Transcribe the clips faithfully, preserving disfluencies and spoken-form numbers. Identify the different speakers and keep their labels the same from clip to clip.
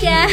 Speaker 1: Indonesia.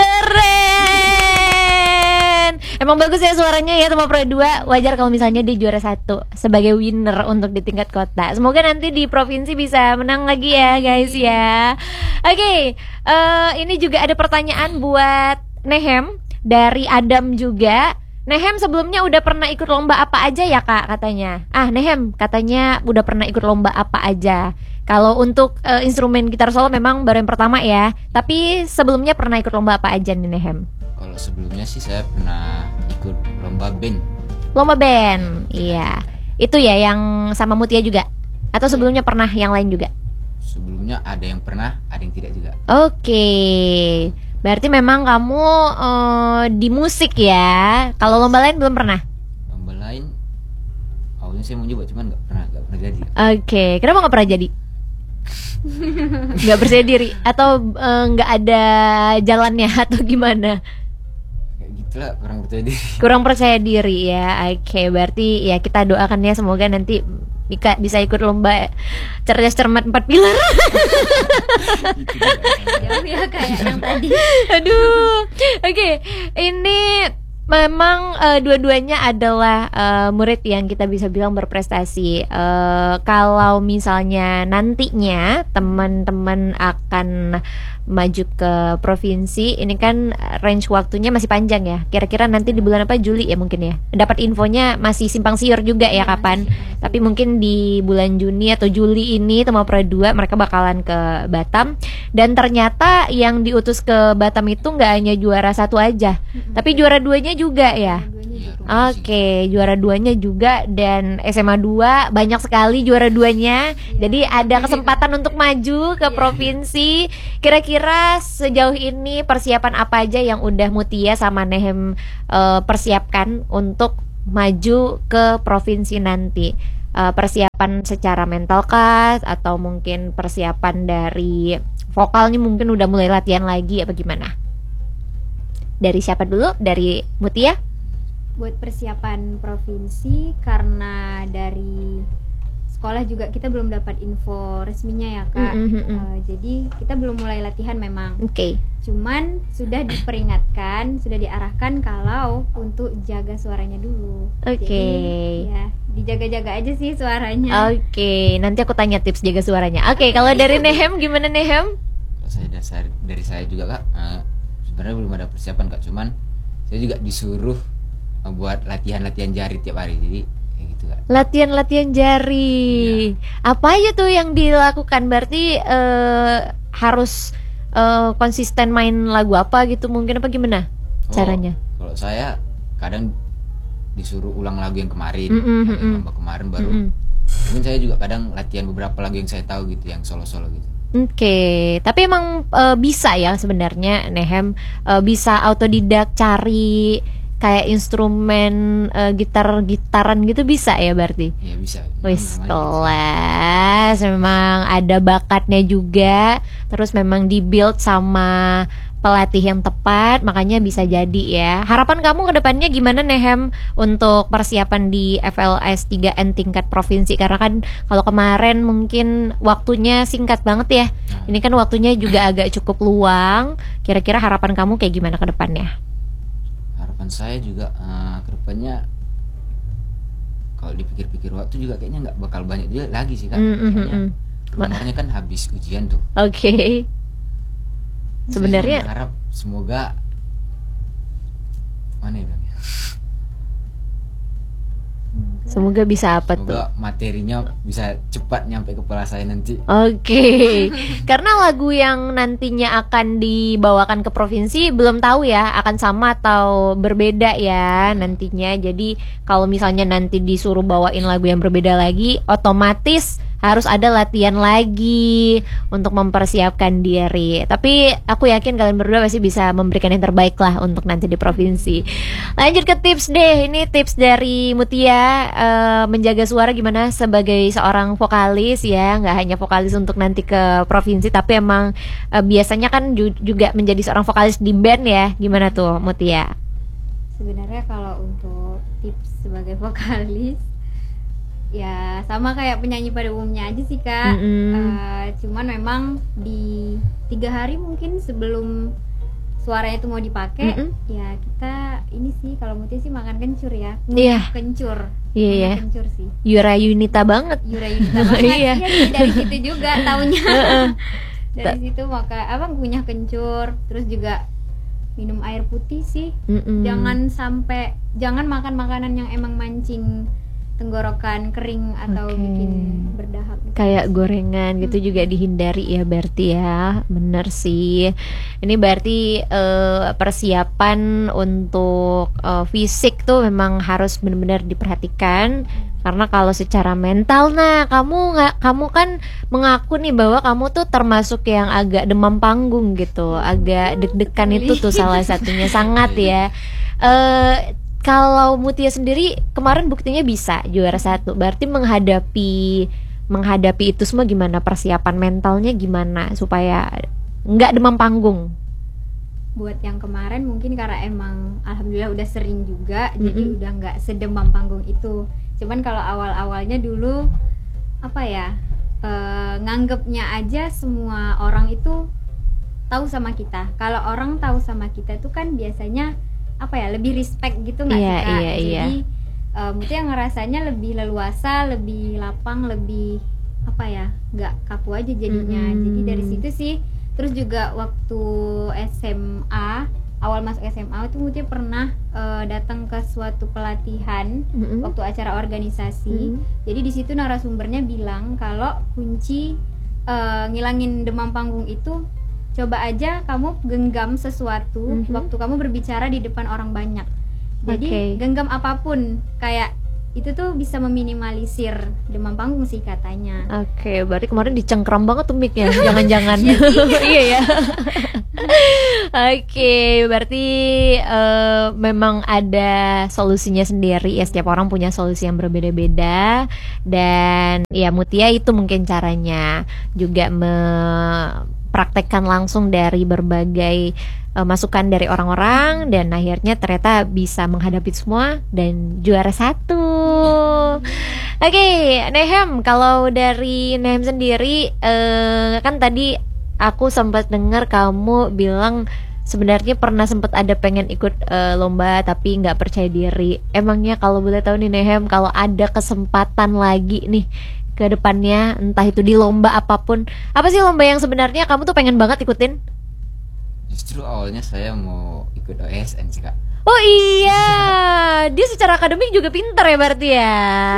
Speaker 2: Keren. Emang bagus ya suaranya ya Tema Pro dua. Wajar kalau misalnya dia juara satu sebagai winner untuk di tingkat kota. Semoga nanti di provinsi bisa menang lagi ya guys ya. Oke, okay, uh, ini juga ada pertanyaan buat Nehem dari Adam juga. Nehem sebelumnya udah pernah ikut lomba apa aja ya kak katanya? Ah Nehem katanya udah pernah ikut lomba apa aja. Kalau untuk uh, instrumen gitar solo memang baru yang pertama ya. Tapi sebelumnya pernah ikut lomba apa aja nih Nehem?
Speaker 3: Kalau sebelumnya sih saya pernah ikut lomba band.
Speaker 2: Lomba band, iya. Itu ya yang sama Mutia juga? Atau sebelumnya pernah yang lain juga?
Speaker 3: Sebelumnya ada yang pernah, ada yang tidak juga.
Speaker 2: Oke, berarti memang kamu uh, di musik ya. Kalau lomba lain belum pernah?
Speaker 3: Lomba lain, awalnya saya mau coba cuman nggak pernah, nggak pernah jadi.
Speaker 2: Oke, kenapa nggak pernah jadi? Nggak percaya diri atau nggak uh, ada jalannya atau gimana?
Speaker 3: Kayak gitulah, kurang percaya diri.
Speaker 2: Kurang percaya diri ya. Oke, berarti ya kita doakan ya semoga nanti Mika bisa ikut lomba cerdas cermat empat pilar.
Speaker 1: Jauh ya kayak yang tadi.
Speaker 2: Aduh. Oke, ini memang uh, dua-duanya adalah uh, murid yang kita bisa bilang berprestasi. Uh, kalau misalnya nantinya teman-teman akan maju ke provinsi, ini kan range waktunya masih panjang ya. Kira-kira nanti di bulan apa? Juli ya mungkin ya. Dapat infonya masih simpang siur juga ya, ya kapan. Tapi mungkin di bulan Juni atau Juli ini Tema Pro dua mereka bakalan ke Batam. Dan ternyata yang diutus ke Batam itu nggak hanya juara satu aja, mm-hmm. tapi juara duanya juga ya. Oke, okay, juara duanya juga dan S M A dua banyak sekali juara duanya. Yeah. Jadi ada kesempatan untuk maju ke yeah. provinsi. Kira-kira sejauh ini persiapan apa aja yang udah Mutia sama Nehem uh, persiapkan untuk maju ke provinsi nanti? Uh, persiapan secara mental kah atau mungkin persiapan dari vokalnya mungkin udah mulai latihan lagi apa gimana? Dari siapa dulu? Dari Mutia?
Speaker 1: Buat persiapan provinsi karena dari sekolah juga kita belum dapat info resminya ya kak. Mm-hmm. uh, Jadi kita belum mulai latihan memang.
Speaker 2: Oke. Okay.
Speaker 1: Cuman sudah diperingatkan, sudah diarahkan kalau untuk jaga suaranya dulu.
Speaker 2: Oke. Okay.
Speaker 1: Ya dijaga-jaga aja sih suaranya.
Speaker 2: Oke. Okay. Nanti aku tanya tips jaga suaranya. Oke. Okay, kalau dari Nehem gimana Nehem?
Speaker 3: Saya dasar dari saya juga kak. Uh, sebenarnya belum ada persiapan kak. Cuman saya juga disuruh uh, buat latihan-latihan jari tiap hari. Jadi gitu,
Speaker 2: latihan-latihan jari. Iya. Apa aja tuh yang dilakukan? Berarti uh, harus uh, konsisten main lagu apa gitu mungkin apa gimana oh, caranya?
Speaker 3: Kalau saya kadang disuruh ulang lagu yang kemarin,
Speaker 2: mm-hmm,
Speaker 3: yang lomba kemarin baru. Mm-hmm. Mungkin saya juga kadang latihan beberapa lagu yang saya tahu gitu, yang solo-solo gitu.
Speaker 2: Oke, okay. Tapi emang uh, bisa ya sebenarnya Nehem uh, bisa autodidak cari kayak instrumen uh, gitar-gitaran gitu bisa ya berarti?
Speaker 3: Iya bisa.
Speaker 2: Wis kelas, memang ada bakatnya juga, terus memang di-build sama pelatih yang tepat, makanya bisa jadi ya. Harapan kamu ke depannya gimana Nehem untuk persiapan di F L S tiga N tingkat provinsi? Karena kan kalau kemarin mungkin waktunya singkat banget ya. Ini kan waktunya juga agak cukup luang. Kira-kira harapan kamu kayak gimana ke depannya?
Speaker 3: Harapan saya juga uh, ke depannya kalau dipikir-pikir waktu juga kayaknya nggak bakal banyak juga lagi sih kan.
Speaker 2: Mm-hmm.
Speaker 3: Rumahnya kan habis ujian tuh.
Speaker 2: Oke. Okay. Sebenarnya
Speaker 3: harap semoga mana ya bilangnya?
Speaker 2: Semoga bisa apa
Speaker 3: semoga
Speaker 2: tuh?
Speaker 3: Materinya bisa cepat nyampe ke kepala saya nanti.
Speaker 2: Oke. Okay. Karena lagu yang nantinya akan dibawakan ke provinsi belum tahu ya akan sama atau berbeda ya nantinya. Jadi kalau misalnya nanti disuruh bawain lagu yang berbeda lagi, otomatis harus ada latihan lagi untuk mempersiapkan diri. Tapi aku yakin kalian berdua pasti bisa memberikan yang terbaik lah untuk nanti di provinsi. Lanjut ke tips deh. Ini tips dari Mutia uh, menjaga suara gimana sebagai seorang vokalis ya. Nggak hanya vokalis untuk nanti ke provinsi, tapi emang uh, biasanya kan ju- juga menjadi seorang vokalis di band ya. Gimana tuh Mutia?
Speaker 1: Sebenarnya kalau untuk tips sebagai vokalis ya sama kayak penyanyi pada umumnya aja sih kak.
Speaker 2: Mm-hmm.
Speaker 1: uh, Cuman memang di tiga hari mungkin sebelum suaranya itu mau dipakai,
Speaker 2: Mm-mm.
Speaker 1: ya kita ini sih kalau Mutia sih makan kencur ya.
Speaker 2: Iya.
Speaker 1: Kencur.
Speaker 2: Iya,
Speaker 1: Makan
Speaker 2: iya.
Speaker 1: kencur sih.
Speaker 2: Yura Yunita banget.
Speaker 1: Yura Yunita banget.
Speaker 2: Iya.
Speaker 1: Iya, jadi dari situ juga taunya.
Speaker 2: Heeh.
Speaker 1: Dari situ maka apa ngunyah kencur, terus juga minum air putih sih.
Speaker 2: Mm-mm.
Speaker 1: Jangan sampai jangan makan makanan yang emang mancing tenggorokan kering atau
Speaker 2: Oke.
Speaker 1: bikin berdahak gitu.
Speaker 2: Kayak gorengan gitu juga dihindari ya berarti ya. Bener sih. Ini berarti eh, persiapan untuk eh, fisik tuh memang harus benar-benar diperhatikan. Karena kalau secara mental, nah kamu nggak, kamu kan mengaku nih bahwa kamu tuh termasuk yang agak demam panggung gitu, agak deg-degan itu tuh salah satunya sangat ya. Eh kalau Mutia sendiri kemarin buktinya bisa juara satu, berarti menghadapi menghadapi itu semua gimana, persiapan mentalnya gimana supaya nggak demam panggung?
Speaker 1: Buat yang kemarin mungkin karena emang alhamdulillah udah sering juga, jadi
Speaker 2: Mm-mm.
Speaker 1: udah nggak sedemam panggung itu. Cuman kalau awal-awalnya dulu apa ya, eh, nganggepnya aja semua orang itu tahu sama kita. Kalau orang tahu sama kita itu kan biasanya apa ya, lebih respect gitu nggak
Speaker 2: Iya,
Speaker 1: sih Kak?
Speaker 2: iya, iya.
Speaker 1: Jadi eh, Mutia ngerasanya lebih leluasa, lebih lapang, lebih apa ya, nggak kaku aja jadinya.
Speaker 2: Mm-mm.
Speaker 1: Jadi dari situ sih. Terus juga waktu S M A, awal masuk S M A itu Mutia pernah eh, datang ke suatu pelatihan
Speaker 2: Mm-mm.
Speaker 1: waktu acara organisasi.
Speaker 2: Mm.
Speaker 1: Jadi di situ narasumbernya bilang kalau kunci eh, ngilangin demam panggung itu coba aja kamu genggam sesuatu
Speaker 2: Mhm.
Speaker 1: waktu kamu berbicara di depan orang banyak. Jadi
Speaker 2: Oke.
Speaker 1: genggam apapun kayak itu tuh bisa meminimalisir demam panggung sih katanya.
Speaker 2: Oke, berarti kemarin dicengkram banget tuh mic-nya, jangan-jangan. Iya ya. Oke, berarti eh, memang ada solusinya sendiri ya, setiap orang punya solusi yang berbeda-beda. Dan ya Mutia itu mungkin caranya juga mempraktekkan langsung dari berbagai eh, masukan dari orang-orang, dan akhirnya ternyata bisa menghadapi semua dan juara satu. Oke, Nehem, kalau dari Nehem sendiri eh, kan tadi aku sempat dengar kamu bilang sebenarnya pernah sempat ada pengen ikut eh, lomba tapi nggak percaya diri. Emangnya kalau boleh tahu nih Nehem, kalau ada kesempatan lagi nih ke depannya, entah itu di lomba apapun, apa sih lomba yang sebenarnya kamu tuh pengen banget ikutin?
Speaker 3: Justru awalnya saya mau ikut O S N sih Kak.
Speaker 2: Oh iya, dia secara akademik juga pinter ya berarti ya.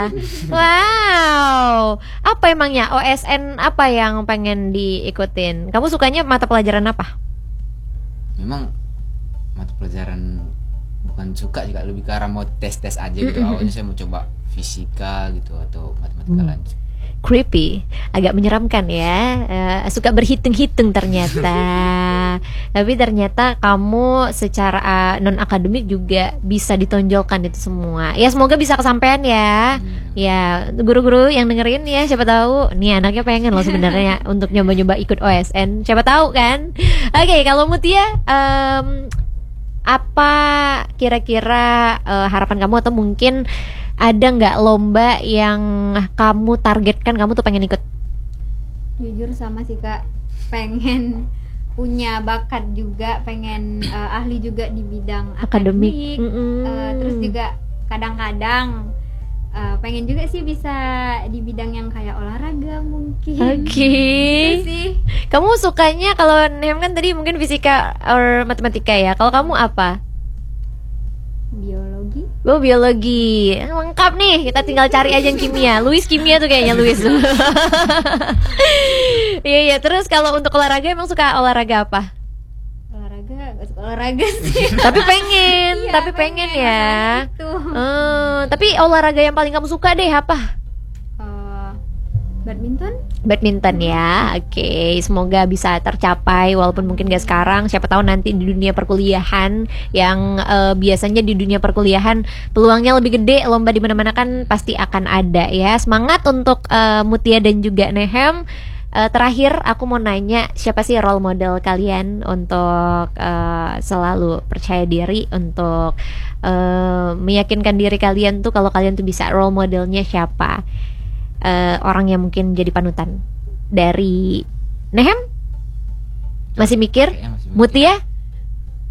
Speaker 2: Wow, apa emangnya O S N apa yang pengen diikutin? Kamu sukanya mata pelajaran apa?
Speaker 3: Memang mata pelajaran bukan suka juga, lebih ke arah mau tes-tes aja gitu.
Speaker 2: Mm-mm.
Speaker 3: Awalnya saya mau coba fisika gitu atau matematika
Speaker 2: Hmm.
Speaker 3: lanjut.
Speaker 2: Creepy, agak menyeramkan ya. Eh, suka berhitung-hitung ternyata. Tapi ternyata kamu secara non akademik juga bisa ditonjolkan itu semua. Ya semoga bisa kesampaian ya.
Speaker 3: Hmm.
Speaker 2: Ya guru-guru yang dengerin ya, siapa tahu nih anaknya pengen loh sebenarnya untuk nyoba-nyoba ikut O S N. Siapa tahu kan. Oke, kalau Mutia, em, apa kira-kira eh, harapan kamu, atau mungkin ada nggak lomba yang kamu targetkan kamu tuh pengen ikut?
Speaker 1: Jujur sama sih Kak, pengen punya bakat juga, pengen eh, ahli juga di bidang
Speaker 2: Akademik.
Speaker 1: akademik.
Speaker 2: Mm-mm.
Speaker 1: Eh, terus juga kadang-kadang eh, pengen juga sih bisa di bidang yang kayak olahraga mungkin.
Speaker 2: Oke.
Speaker 1: Itu sih.
Speaker 2: Kamu sukanya, kalau Nem kan tadi mungkin fisika or matematika ya. Kalau kamu apa?
Speaker 1: Biologi.
Speaker 2: Oh, biologi. Lengkap nih. Kita tinggal cari aja yang kimia. Luis kimia tuh kayaknya Luis. Iya iya. Terus kalau untuk olahraga emang suka olahraga apa?
Speaker 1: Olahraga, gak suka olahraga sih.
Speaker 2: Tapi pengen,
Speaker 1: Iya,
Speaker 2: tapi pengen, ya.
Speaker 1: masalah itu.
Speaker 2: Eh, tapi olahraga yang paling kamu suka deh apa?
Speaker 1: Eh, badminton.
Speaker 2: Badminton ya. Oke, semoga bisa tercapai walaupun mungkin gak sekarang. Siapa tahu nanti di dunia perkuliahan yang eh, biasanya di dunia perkuliahan peluangnya lebih gede, lomba di mana-mana kan pasti akan ada ya. Semangat untuk eh, Mutia dan juga Nehem. Eh, terakhir aku mau nanya, siapa sih role model kalian untuk eh, selalu percaya diri, untuk eh, meyakinkan diri kalian tuh kalau kalian tuh bisa? Role modelnya siapa? Eh, orang yang mungkin jadi panutan dari Nehem? Masih mikir?
Speaker 3: Kayaknya masih mikir.
Speaker 2: Mutia?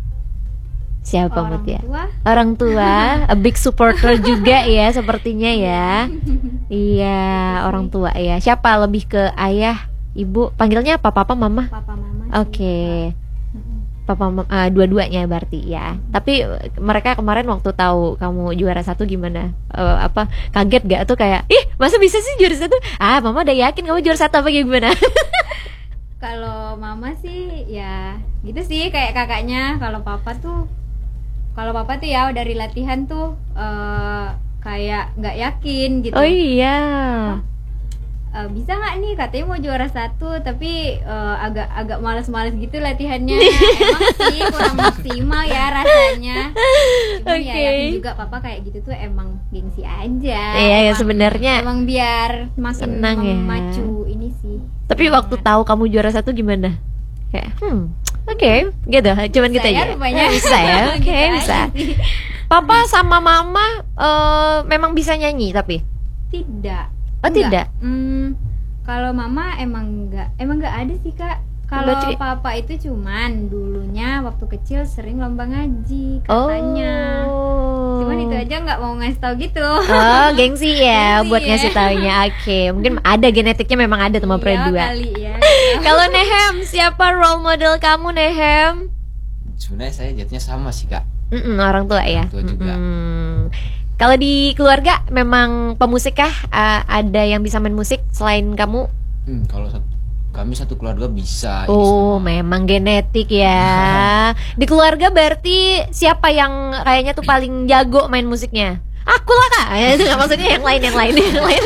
Speaker 2: Siapa
Speaker 1: Orang
Speaker 2: Mutia?
Speaker 1: tua.
Speaker 2: Orang tua, a big supporter juga ya sepertinya ya. Iya, orang tua ya. Siapa lebih ke ayah, ibu? Panggilnya apa? Papa, mama?
Speaker 1: Papa mama sih.
Speaker 2: Oke. Papa, mam- ah, dua-duanya berarti ya. Tapi eh, mereka kemarin waktu tahu kamu juara satu gimana? Eh, apa kaget gak tuh kayak, ih masa bisa sih juara satu? Ah, mama udah yakin kamu juara satu apa gimana?
Speaker 1: Kalau mama sih ya gitu sih kayak kakaknya. Kalau papa tuh kalau papa tuh ya dari latihan tuh eh, kayak nggak yakin gitu.
Speaker 2: Oh iya.
Speaker 1: Eh, bisa nggak nih katanya mau juara satu tapi eh, agak agak malas-malas gitu latihannya. Emang sih kurang maksimal ya rasanya. Cuman ya
Speaker 2: Oke.
Speaker 1: yakin juga papa kayak gitu tuh emang gengsi aja.
Speaker 2: Iya ya
Speaker 1: Emang-
Speaker 2: sebenarnya.
Speaker 1: Emang biar makin
Speaker 2: Senang ya.
Speaker 1: memacu ini sih.
Speaker 2: Tapi waktu tahu kamu juara satu gimana? Kayak, hmm, oke, gitu. Cuman gitu
Speaker 1: Bisa ya
Speaker 2: aja.
Speaker 1: rupanya.
Speaker 2: Eh, bisa ya, oke
Speaker 1: Gitu aja
Speaker 2: bisa.
Speaker 1: sih.
Speaker 2: Papa sama mama eh, memang bisa nyanyi tapi.
Speaker 1: Tidak.
Speaker 2: Oh, tidak?
Speaker 1: Hmm, kalau mama emang enggak, emang enggak ada sih kak. Kalau
Speaker 2: Berarti-
Speaker 1: papa itu cuman dulunya waktu kecil sering lomba ngaji katanya.
Speaker 2: Oh.
Speaker 1: Cuman itu aja nggak mau ngasih tau gitu.
Speaker 2: Oh, gengsi ya
Speaker 1: Gengsi
Speaker 2: buat
Speaker 1: ya.
Speaker 2: ngasih taunya. Oke, mungkin ada genetiknya memang ada teman
Speaker 1: Iya
Speaker 2: berdua.
Speaker 1: kali ya.
Speaker 2: Kalau Nehem, siapa role model kamu Nehem?
Speaker 3: Sebenarnya saya jatuhnya sama sih kak.
Speaker 2: Mm-mm, orang tua ya.
Speaker 3: Orang tua juga.
Speaker 2: Mm-mm. Kalau di keluarga memang pemusik kah? A- ada yang bisa main musik selain kamu?
Speaker 3: Hmm, kalau satu, kami satu keluarga bisa. ini
Speaker 2: Oh,
Speaker 3: semua.
Speaker 2: memang genetik ya. Di keluarga berarti siapa yang kayaknya tuh paling jago main musiknya? Aku lah kak. Eh, itu nggak maksudnya yang lain yang lain yang lain.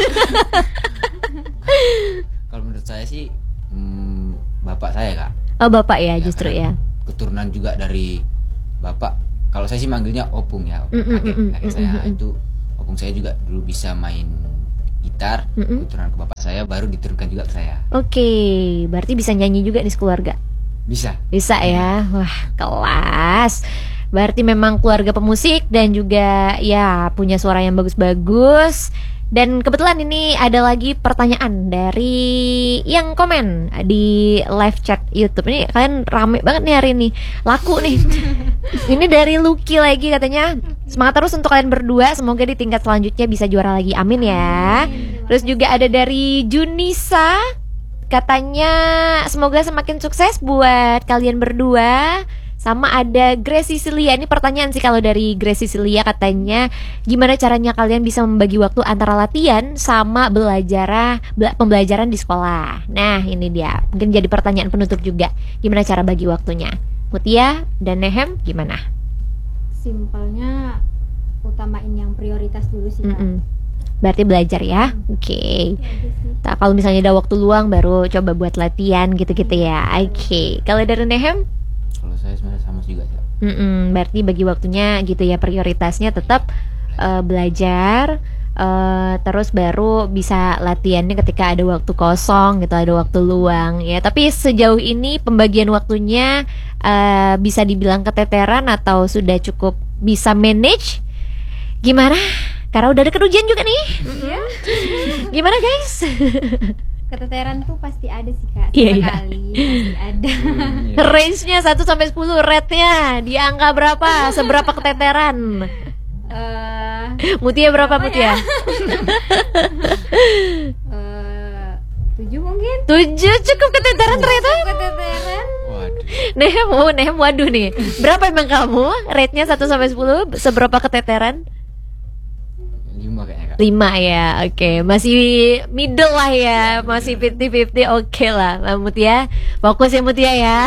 Speaker 3: Kalau menurut saya sih hmm, bapak saya kak.
Speaker 2: Oh bapak ya
Speaker 3: Ya,
Speaker 2: justru
Speaker 3: karena
Speaker 2: ya.
Speaker 3: Keturunan juga dari bapak. Kalau saya sih manggilnya opung ya.
Speaker 2: Mm, mm,
Speaker 3: Kakek,
Speaker 2: mm, mm,
Speaker 3: kakek
Speaker 2: mm,
Speaker 3: saya
Speaker 2: mm, mm.
Speaker 3: itu opung saya juga dulu bisa main gitar.
Speaker 2: Mm, mm.
Speaker 3: Keturunan ke bapak saya baru diturunkan juga ke saya.
Speaker 2: Oke, berarti bisa nyanyi juga di keluarga.
Speaker 3: Bisa.
Speaker 2: Bisa ya. Wah, kelas. Berarti memang keluarga pemusik dan juga ya punya suara yang bagus-bagus. Dan kebetulan ini ada lagi pertanyaan dari yang komen di live chat YouTube. Ini kalian rame banget nih hari ini. Laku nih. Ini dari Lucky lagi katanya. Semangat terus untuk kalian berdua. Semoga di tingkat selanjutnya bisa juara lagi. Amin ya. Terus juga ada dari Junisa. Katanya semoga semakin sukses buat kalian berdua. Sama ada Grace Cecilia. Ini pertanyaan sih kalau dari Grace Cecilia katanya, gimana caranya kalian bisa membagi waktu antara latihan sama belajar bela- pembelajaran di sekolah. Nah ini dia, mungkin jadi pertanyaan penutup juga. Gimana cara bagi waktunya? Mutia dan Nehem gimana?
Speaker 1: Simpelnya utamain yang prioritas dulu sih kak.
Speaker 2: Mm-mm. Berarti belajar ya. Oke.
Speaker 1: Itu aja sih.
Speaker 2: Nah, kalau misalnya ada waktu luang baru coba buat latihan gitu-gitu ya. Oke. Kalau dari Nehem?
Speaker 3: Kalau saya sebenarnya sama juga sih.
Speaker 2: Mm-mm, berarti bagi waktunya gitu ya, prioritasnya tetap eh, belajar, eh, terus baru bisa latihannya ketika ada waktu kosong gitu, ada waktu luang ya. Tapi sejauh ini pembagian waktunya eh, bisa dibilang keteteran atau sudah cukup bisa manage? Gimana? Karena udah deket ujian juga nih.
Speaker 1: Iya.
Speaker 2: Gimana guys?
Speaker 1: Keteteran tuh pasti ada sih kak.
Speaker 2: Iya, iya.
Speaker 1: Sekali pasti ada.
Speaker 3: Hmm, iya.
Speaker 2: Range-nya satu sampai sepuluh, rate-nya di angka berapa? Seberapa keteteran?
Speaker 1: Eh,
Speaker 2: Mutia berapa
Speaker 1: Apa
Speaker 2: Mutia?
Speaker 1: ya? eh, tujuh mungkin.
Speaker 2: Tujuh cukup keteteran ternyata.
Speaker 1: Keteteran.
Speaker 3: Waduh.
Speaker 2: Nehem, oh, Nehem waduh nih. Berapa emang kamu? Rate-nya satu sampai sepuluh, seberapa keteteran?
Speaker 3: Lima kayaknya kak.
Speaker 2: lima ya, oke. Masih middle lah ya, masih fifty fifty, oke lah Mbak Mutia. Fokus ya Mutia ya.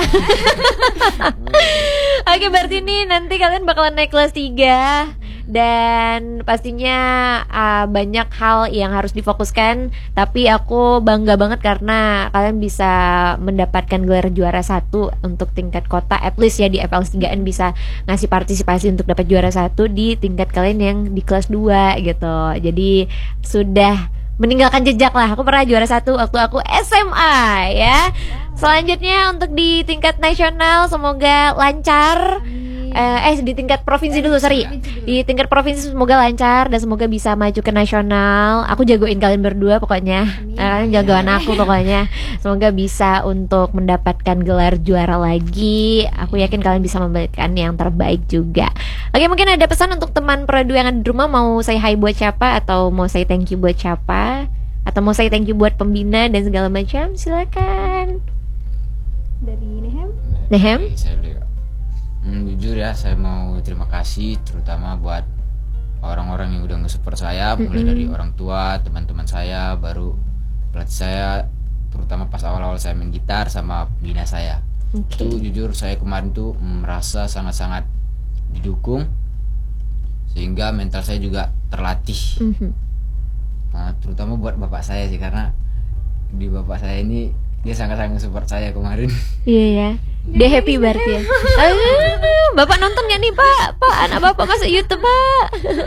Speaker 2: Oke, berarti nih nanti kalian bakalan naik kelas tiga. Dan pastinya uh, banyak hal yang harus difokuskan. Tapi aku bangga banget karena kalian bisa mendapatkan gelar juara satu untuk tingkat kota. At least ya di F L S tiga N bisa ngasih partisipasi untuk dapat juara satu di tingkat kalian yang di kelas dua gitu. Jadi sudah meninggalkan jejak lah. Aku pernah juara satu waktu aku S M A ya. Selanjutnya untuk di tingkat nasional semoga lancar.
Speaker 1: Amin.
Speaker 2: eh, eh di tingkat provinsi dulu, sorry.
Speaker 1: Provinsi dulu.
Speaker 2: Di tingkat provinsi semoga lancar dan semoga bisa maju ke nasional. Aku jagoin kalian berdua pokoknya.
Speaker 1: Amin.
Speaker 2: Eh, Kalian jagoan aku pokoknya. Semoga bisa untuk mendapatkan gelar juara lagi. Aku yakin kalian bisa memberikan yang terbaik juga. Oke, mungkin ada pesan untuk teman Pro dua yang ada di rumah, mau say hi buat siapa atau mau say thank you buat siapa? Atau mau say thank you buat pembina dan segala macam? Silakan.
Speaker 1: Dari Nehem.
Speaker 2: Nehem?
Speaker 3: Dari saya dulu ya. Hmm, jujur ya, saya mau terima kasih terutama buat orang-orang yang udah nge-support saya, mulai
Speaker 2: Mm-mm.
Speaker 3: dari orang tua, teman-teman saya, baru pelatih saya, terutama pas awal-awal saya main gitar sama pembina saya.
Speaker 2: Oke.
Speaker 3: Itu jujur saya kemarin tuh merasa sangat-sangat didukung, sehingga mental saya juga terlatih.
Speaker 2: Mhm.
Speaker 3: Nah, terutama buat bapak saya sih, karena di bapak saya ini dia sangat-sangat support saya kemarin.
Speaker 2: Iya ya. Dia happy berarti ya. Aduh, Bapak nonton gak nih Pak? Pak, anak Bapak masuk YouTube Pak.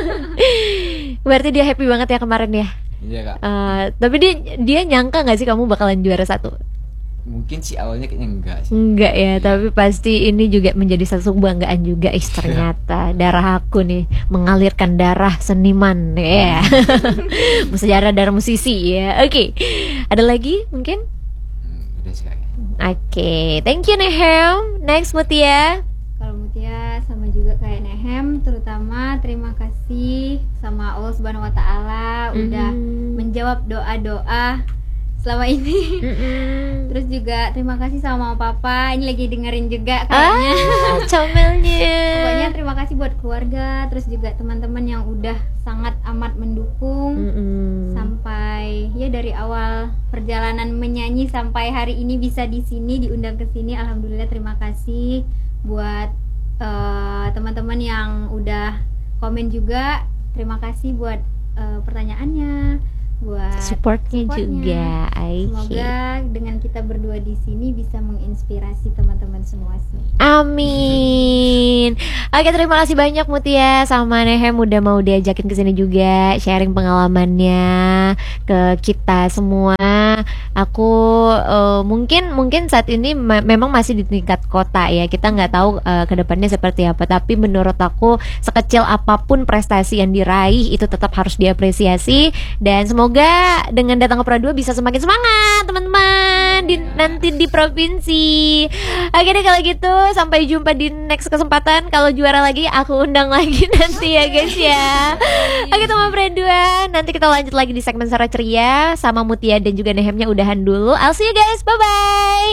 Speaker 2: Berarti dia happy banget ya kemarin ya.
Speaker 3: Iya kak.
Speaker 2: Eh, tapi dia dia nyangka gak sih kamu bakalan juara satu?
Speaker 3: Mungkin sih awalnya kayaknya enggak sih.
Speaker 2: Enggak ya, tapi pasti ini juga menjadi satu kebanggaan juga. Ih, ternyata darah aku nih mengalirkan darah seniman ya. Sejarah darah musisi ya. Oke. Ada lagi mungkin?
Speaker 3: Hmm, udah sih kak.
Speaker 2: Oke, thank you Nehem. Next Mutia.
Speaker 1: Kalau Mutia sama juga kayak Nehem, terutama terima kasih sama Allah Subhanahu Wa Taala udah
Speaker 2: Mhm.
Speaker 1: menjawab doa-doa selama ini.
Speaker 2: Mm-mm.
Speaker 1: Terus juga terima kasih sama Mama Papa, ini lagi dengerin juga kayaknya.
Speaker 2: Ah, comelnya.
Speaker 1: Pokoknya terima kasih buat keluarga, terus juga teman-teman yang udah sangat amat mendukung
Speaker 2: Mm-mm.
Speaker 1: sampai ya dari awal perjalanan menyanyi sampai hari ini bisa di sini diundang ke sini. Alhamdulillah, terima kasih buat eh, teman-teman yang udah komen juga. Terima kasih buat eh, pertanyaannya, buat
Speaker 2: Supportnya
Speaker 1: supportnya.
Speaker 2: juga. Oke.
Speaker 1: Semoga dengan kita berdua di sini bisa menginspirasi teman-teman semua sih.
Speaker 2: Amin. Oke, terima kasih banyak Mutia sama Nehem udah mau diajakin ke sini juga sharing pengalamannya ke kita semua. Aku eh, mungkin mungkin saat ini me- memang masih di tingkat kota ya. Kita nggak tahu eh, ke depannya seperti apa. Tapi menurut aku sekecil apapun prestasi yang diraih itu tetap harus diapresiasi, dan semoga dengan datang ke Pro dua bisa semakin semangat teman-teman di, nanti di provinsi. Oke deh kalau gitu, sampai jumpa di next kesempatan. Kalau juara lagi aku undang lagi nanti ya guys ya. Oke teman Pro dua, nanti kita lanjut lagi di segmen Suara Ceria sama Mutia dan juga Nehemnya udahan dulu. I'll see you guys, bye bye.